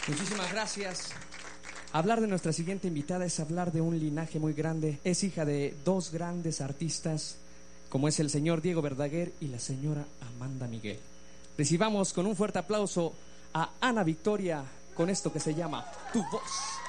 Muchísimas gracias. Hablar de nuestra siguiente invitada es hablar de un linaje muy grande. Es hija de dos grandes artistas, como es el señor Diego Verdaguer y la señora Amanda Miguel. Recibamos con un fuerte aplauso a Ana Victoria con esto que se llama Tu Voz.